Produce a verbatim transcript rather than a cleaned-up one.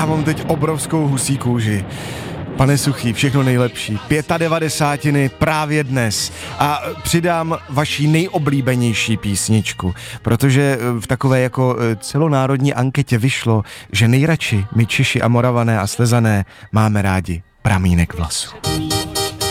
já mám teď obrovskou husí kůži. Pane Suchý, všechno nejlepší. devadesátiny právě dnes. A přidám vaší nejoblíbenější písničku, protože v takové jako celonárodní anketě vyšlo, že nejradši my Češi a Moravané a Slezané máme rádi Pramínek vlasu.